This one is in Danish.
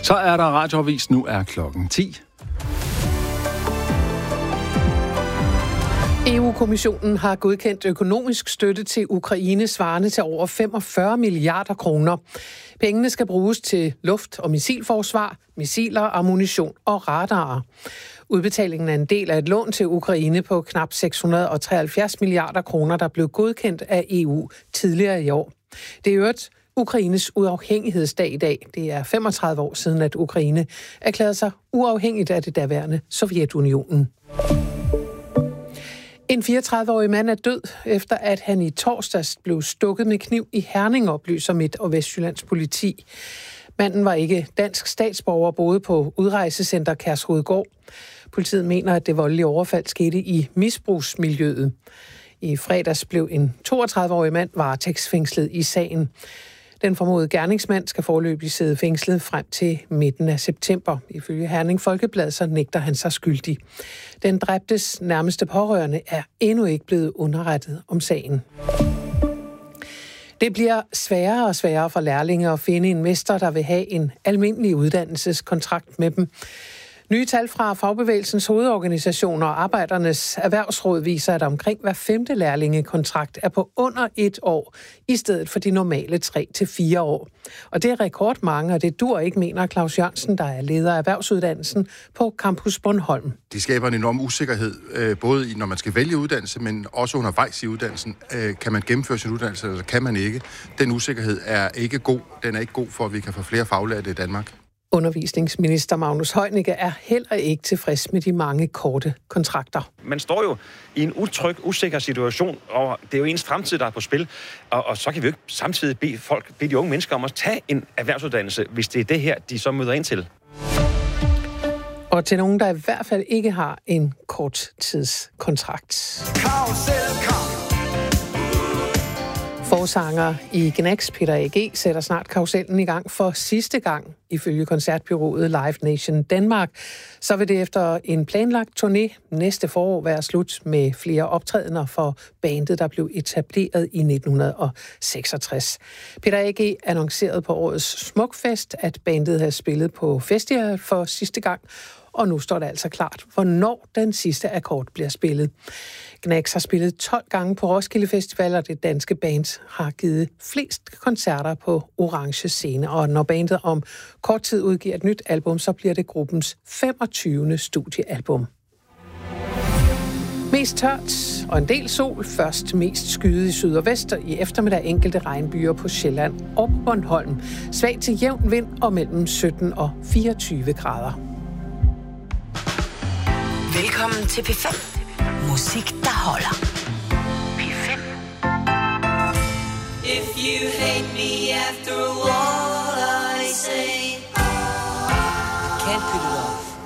Så er der radioavis. Nu er klokken 10. EU-kommissionen har godkendt økonomisk støtte til Ukraine svarende til over 45 milliarder kroner. Pengene skal bruges til luft- og missilforsvar, missiler, ammunition og radarer. Udbetalingen er en del af et lån til Ukraine på knap 673 milliarder kroner, der blev godkendt af EU tidligere i år. Det er i øvrigt Ukraines uafhængighedsdag i dag. Det er 35 år siden, at Ukraine erklærede sig uafhængigt af det daværende Sovjetunionen. En 34-årig mand er død, efter at han i torsdags blev stukket med kniv i Herning, oplyser Midt- og Vestjyllands politi. Manden var ikke dansk statsborger og boede på udrejsecenter Kærshovedgård. Politiet mener, at det voldelige overfald skete i misbrugsmiljøet. I fredags blev en 32-årig mand varetægtsfængslet i sagen. Den formodede gerningsmand skal foreløbig sidde fængslet frem til midten af september. Ifølge Herning Folkeblad så nægter han sig skyldig. Den dræbtes nærmeste pårørende er endnu ikke blevet underrettet om sagen. Det bliver sværere og sværere for lærlinge at finde en mester, der vil have en almindelig uddannelseskontrakt med dem. Nye tal fra Fagbevægelsens hovedorganisation og Arbejdernes Erhvervsråd viser, at omkring hver 5. lærlingekontrakt er på under 1 år, i stedet for de normale 3 til 4 år. Og det er rekordmange, og det dur ikke, mener Claus Jørgensen, der er leder af erhvervsuddannelsen på Campus Bornholm. Det skaber en enorm usikkerhed, både når man skal vælge uddannelse, men også undervejs i uddannelsen. Kan man gennemføre sin uddannelse, eller kan man ikke? Den usikkerhed er ikke god. Den er ikke god for, at vi kan få flere faglærte i Danmark. Undervisningsminister Magnus Heunicke er heller ikke tilfreds med de mange korte kontrakter. Man står jo i en utryg, usikker situation, og det er jo ens fremtid, der er på spil. Og så kan vi jo ikke samtidig bede de unge mennesker om at tage en erhvervsuddannelse, hvis det er det her, de så møder ind til. Og til nogen, der i hvert fald ikke har en korttidskontrakt. Forsanger i Gnags, Peter A.G., sætter snart karusellen i gang for sidste gang. Ifølge koncertbureauet Live Nation Danmark, så vil det efter en planlagt turné næste forår være slut med flere optrædener for bandet, der blev etableret i 1966. Peter A.G. annoncerede på årets Smukfest, at bandet havde spillet på festival for sidste gang, og nu står det altså klart, hvornår den sidste akkord bliver spillet. Gnags har spillet 12 gange på Roskilde Festival, og det danske band har givet flest koncerter på Orange Scene. Og når bandet om kort tid udgiver et nyt album, så bliver det gruppens 25. studiealbum. Mest tørt og en del sol, først mest skyet i syd og vest, og i eftermiddag enkelte regnbyer på Sjælland og på Bornholm. Svag til jævn vind og mellem 17 og 24 grader. Velkommen til P5. Musik, der holder. P5. If you hate me after a while